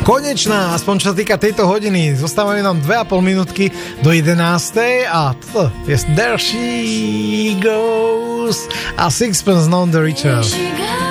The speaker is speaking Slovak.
Konečná, aspoň čo sa týka tejto hodiny. Zostávajú nám 2,5 minútky do 11. A toto je There She Goes a Sixpence None the Richer.